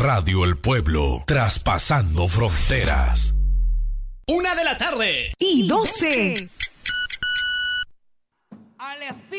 Radio El Pueblo, traspasando fronteras. 1:00 p.m. y 12. Al estilo